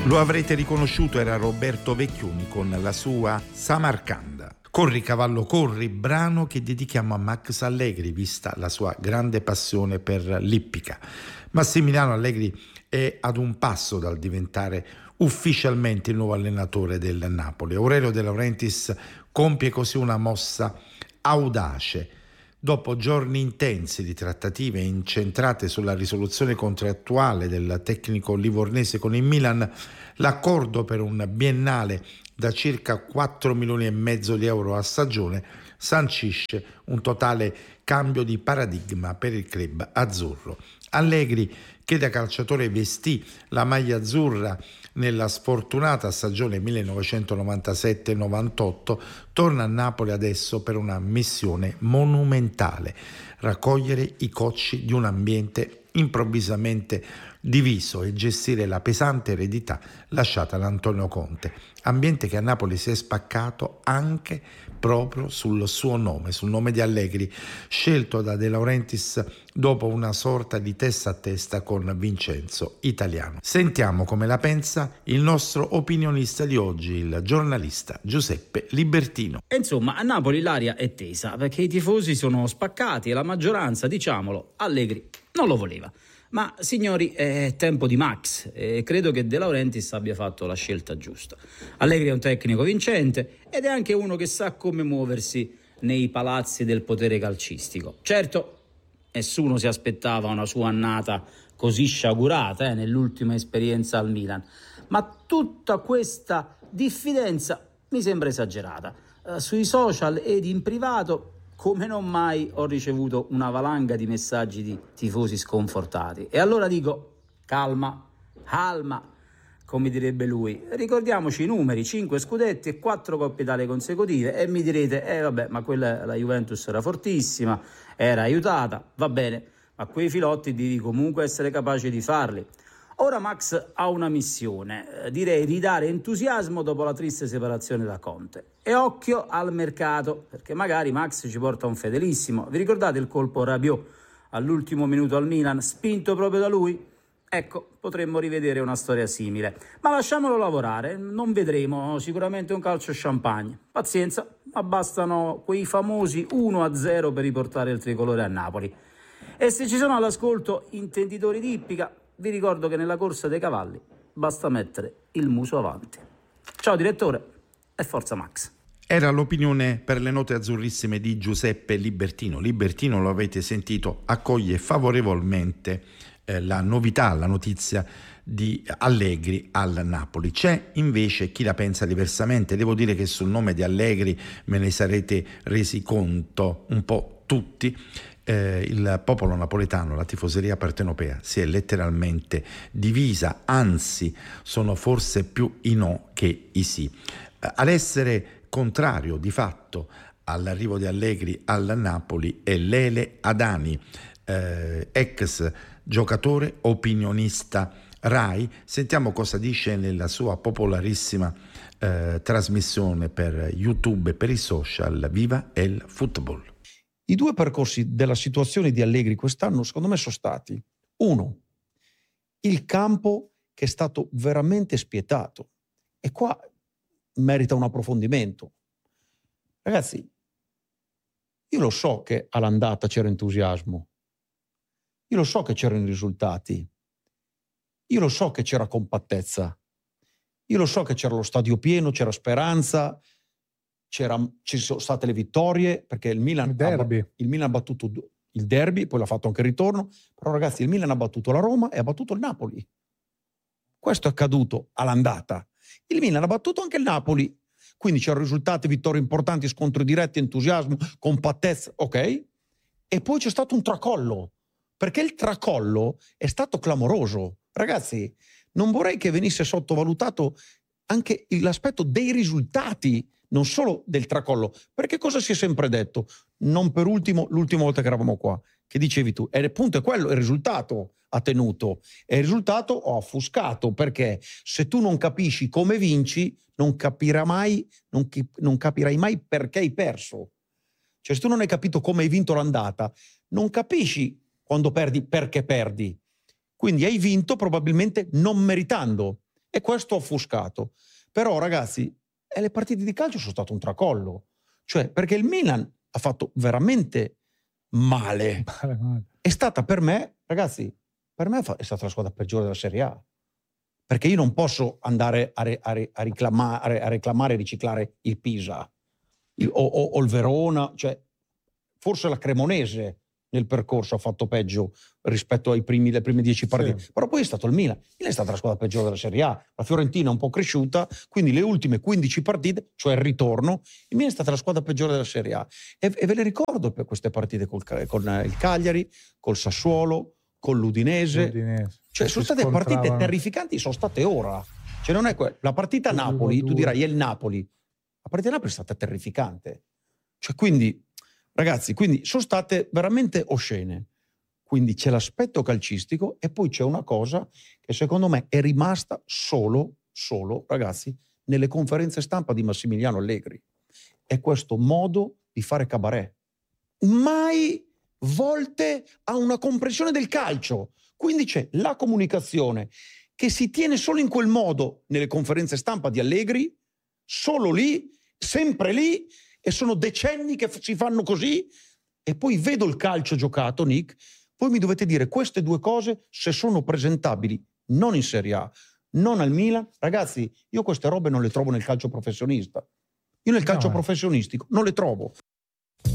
Lo avrete riconosciuto, era Roberto Vecchioni con la sua Samarcanda. Corri cavallo corri, brano che dedichiamo a Max Allegri, vista la sua grande passione per l'ippica. Massimiliano Allegri è ad un passo dal diventare ufficialmente il nuovo allenatore del Napoli. Aurelio De Laurentiis compie così una mossa audace. Dopo giorni intensi di trattative incentrate sulla risoluzione contrattuale del tecnico livornese con il Milan, l'accordo per un biennale da circa 4 milioni e mezzo di euro a stagione sancisce un totale cambio di paradigma per il club azzurro. Allegri, che da calciatore vestì la maglia azzurra nella sfortunata stagione 1997-98, torna a Napoli adesso per una missione monumentale: raccogliere i cocci di un ambiente improvvisamente diviso e gestire la pesante eredità lasciata da Antonio Conte, ambiente che a Napoli si è spaccato anche proprio sul suo nome, sul nome di Allegri, scelto da De Laurentiis dopo una sorta di testa a testa con Vincenzo Italiano. Sentiamo come la pensa il nostro opinionista di oggi, il giornalista Giuseppe Libertino. Insomma, a Napoli l'aria è tesa perché i tifosi sono spaccati e la maggioranza, diciamolo, Allegri non lo voleva. Ma signori, è tempo di Max e credo che De Laurentiis abbia fatto la scelta giusta. Allegri è un tecnico vincente ed è anche uno che sa come muoversi nei palazzi del potere calcistico. Certo, nessuno si aspettava una sua annata così sciagurata nell'ultima esperienza al Milan, ma tutta questa diffidenza mi sembra esagerata. Sui social ed in privato, come non mai, ho ricevuto una valanga di messaggi di tifosi sconfortati. E allora dico, calma, come direbbe lui. Ricordiamoci i numeri: 5 scudetti e 4 Coppe Italia consecutive. E mi direte, vabbè, ma quella, la Juventus era fortissima, era aiutata, va bene, ma quei filotti devi comunque essere capace di farli. Ora Max ha una missione, direi ridare entusiasmo dopo la triste separazione da Conte. E occhio al mercato, perché magari Max ci porta un fedelissimo. Vi ricordate il colpo Rabiot all'ultimo minuto al Milan, spinto proprio da lui? Ecco, potremmo rivedere una storia simile. Ma lasciamolo lavorare, non vedremo sicuramente un calcio champagne. Pazienza, ma bastano quei famosi 1-0 per riportare il tricolore a Napoli. E se ci sono all'ascolto intenditori di ippica, vi ricordo che nella corsa dei cavalli basta mettere il muso avanti. Ciao direttore e forza Max. Era l'opinione per le note azzurrissime di Giuseppe Libertino. Libertino, lo avete sentito, accoglie favorevolmente la novità, la notizia di Allegri al Napoli. C'è invece chi la pensa diversamente. Devo dire che sul nome di Allegri me ne sarete resi conto un po' tutti. Il popolo napoletano, la tifoseria partenopea si è letteralmente divisa, anzi sono forse più i no che i sì. Ad essere contrario di fatto all'arrivo di Allegri al Napoli è Lele Adani, ex giocatore, opinionista Rai. Sentiamo cosa dice nella sua popolarissima trasmissione per YouTube e per i social, Viva el Football. I due percorsi della situazione di Allegri quest'anno, secondo me, sono stati: uno, il campo che è stato veramente spietato, e qua merita un approfondimento. Ragazzi, io lo so che all'andata c'era entusiasmo, io lo so che c'erano i risultati, io lo so che c'era compattezza, io lo so che c'era lo stadio pieno, c'era speranza, ci sono state le vittorie, perché il Milan ha battuto il derby, poi l'ha fatto anche il ritorno, però ragazzi il Milan ha battuto la Roma e ha battuto il Napoli. Questo è accaduto all'andata. Il Milan ha battuto anche il Napoli, quindi c'erano risultati, vittorie importanti, scontri diretti, entusiasmo, compattezza, ok? E poi c'è stato un tracollo, perché il tracollo è stato clamoroso. Ragazzi, non vorrei che venisse sottovalutato anche l'aspetto dei risultati, non solo del tracollo, perché cosa si è sempre detto? Non per ultimo, l'ultima volta che eravamo qua, che dicevi tu, e appunto è quello, il risultato ha tenuto, e il risultato ho offuscato, perché se tu non capisci come vinci, non capirai mai perché hai perso. Cioè, se tu non hai capito come hai vinto l'andata, non capisci quando perdi perché perdi. Quindi hai vinto probabilmente non meritando. E questo ha offuscato. Però ragazzi, le partite di calcio sono stato un tracollo. Cioè, perché il Milan ha fatto veramente male. È stata per me, ragazzi, per me è stata la squadra peggiore della Serie A. Perché io non posso andare a reclamare e riciclare il Pisa o il Verona, cioè forse la Cremonese nel percorso ha fatto peggio rispetto alle prime 10 partite, sì. Però poi è stato il Milan è stata la squadra peggiore della Serie A, la Fiorentina è un po' cresciuta, quindi le ultime 15 partite, cioè il ritorno, il Milan è stata la squadra peggiore della Serie A e ve le ricordo per queste partite con il Cagliari, col Sassuolo, con l'Udinese. Cioè sono state partite terrificanti, sono state ora, cioè non è la partita Napoli, tu dirai è il Napoli, la partita Napoli è stata terrificante, cioè quindi ragazzi, quindi sono state veramente oscene. Quindi c'è l'aspetto calcistico e poi c'è una cosa che secondo me è rimasta solo, ragazzi, nelle conferenze stampa di Massimiliano Allegri. È questo modo di fare cabaret. Mai volte a una comprensione del calcio. Quindi c'è la comunicazione che si tiene solo in quel modo nelle conferenze stampa di Allegri, solo lì, sempre lì, e sono decenni che si fanno così, e poi vedo il calcio giocato, Nick, voi mi dovete dire queste due cose se sono presentabili non in Serie A, non al Milan. Ragazzi, io queste robe non le trovo nel calcio professionista. Io nel calcio professionistico non le trovo.